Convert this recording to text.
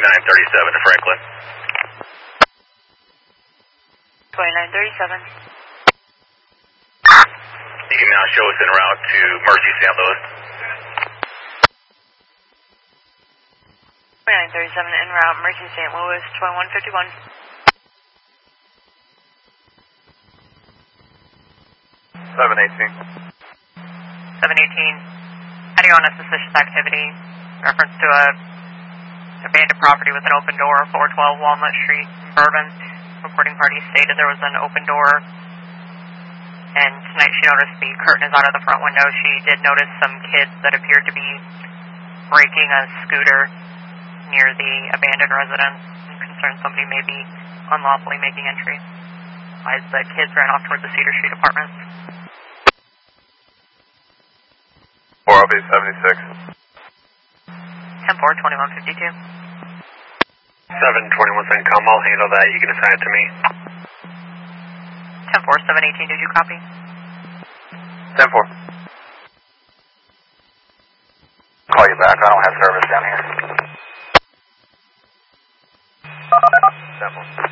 2937 to Franklin. 2937. You can now show us en route to Mercy, St. Louis. 2937 en route, Mercy, St. Louis, 2151. 718. 718. How do you want a suspicious activity? Reference to a abandoned property with an open door, 412 Walnut Street, Bourbon. Reporting party stated there was an open door, and tonight she noticed the curtain is out of the front window. She did notice some kids that appeared to be braking a scooter near the abandoned residence, and concerned somebody may be unlawfully making entry. As the kids ran off towards the Cedar Street apartments. 40876. 10-4, 2152. 721 Centcom, I'll handle that. You can assign it to me. 10-4, 718, did you copy? 10-4. Call you back. I don't have service down here. 10-4.